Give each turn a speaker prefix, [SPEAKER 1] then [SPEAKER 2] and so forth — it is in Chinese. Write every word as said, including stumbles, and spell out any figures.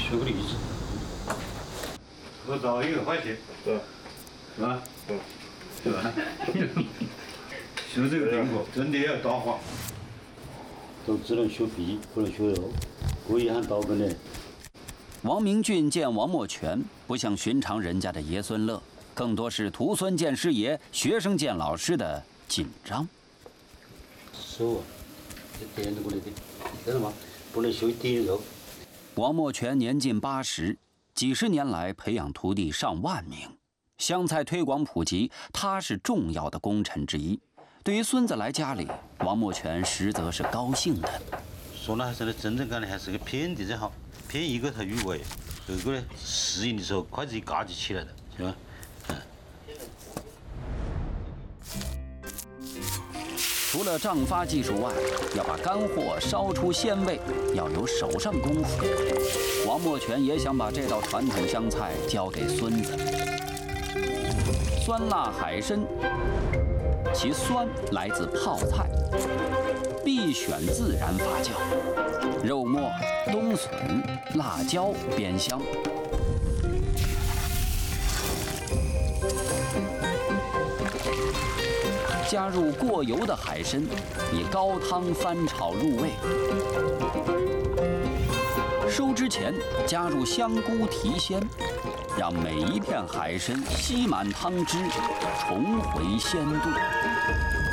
[SPEAKER 1] 举个例子，合照一个块钱，
[SPEAKER 2] 对，
[SPEAKER 1] 是吧？
[SPEAKER 2] 对，
[SPEAKER 1] 是吧？修这个苹果真的要打花，都只能修皮，不能修肉，故意喊刀根的。
[SPEAKER 3] 王明俊见王墨泉不像寻常人家的爷孙乐，更多是徒孙见师爷，学生见老师的紧张。
[SPEAKER 1] 手啊，这点都不能点，知道吗？不能修一点肉。
[SPEAKER 3] 王墨泉年近八十，几十年来培养徒弟上万名，湘菜推广普及，他是重要的功臣之一。对于孙子来家里，王墨泉实则是高兴的。
[SPEAKER 1] 说那现在真正干的还是个片的最好，片一个头入味，这个呢适应的时候筷子一夹就起来了，是吧？嗯。
[SPEAKER 3] 除了胀发技术外，要把干货烧出鲜味，要有手上功夫。王墨泉也想把这道传统湘菜交给孙子。酸辣海参，其酸来自泡菜，必选自然发酵，肉末、冬笋、辣椒煸香。加入过油的海参，以高汤翻炒入味。收之前加入香菇提鲜，让每一片海参吸满汤汁，重回鲜度。